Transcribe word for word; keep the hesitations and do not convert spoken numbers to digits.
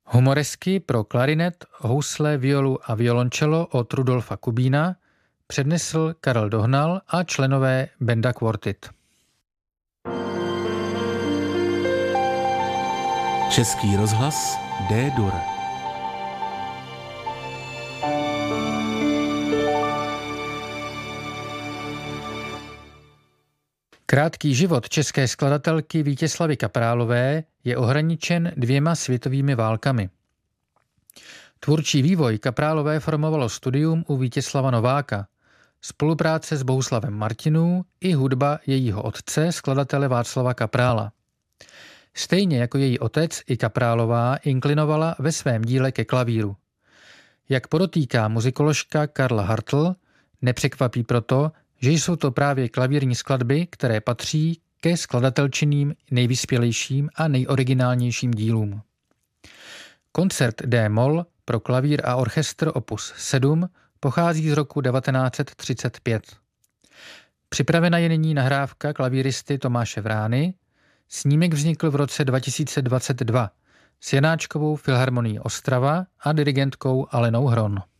Humoresky pro klarinet, housle, violu a violoncello od Rudolfa Kubína přednesl Karel Dohnal a členové Benda Quartet. Český rozhlas D-dur. Krátký život české skladatelky Vítězslavy Kaprálové je ohraničen dvěma světovými válkami. Tvůrčí vývoj Kaprálové formovalo studium u Vítězslava Nováka, spolupráce s Bohuslavem Martinů i hudba jejího otce, skladatele Václava Kaprála. Stejně jako její otec i Kaprálová inklinovala ve svém díle ke klavíru. Jak podotýká muzikoložka Karla Hartl, nepřekvapí proto, že jsou to právě klavírní skladby, které patří ke skladatelčiným nejvyspělejším a nejoriginálnějším dílům. Koncert D-moll pro klavír a orchestr opus sedm pochází z roku devatenáct set třicet pět. Připravena je nyní nahrávka klavíristy Tomáše Vrány. Snímek vznikl v roce dva tisíce dvacet dva s Janáčkovou filharmonií Ostrava a dirigentkou Alenou Hron.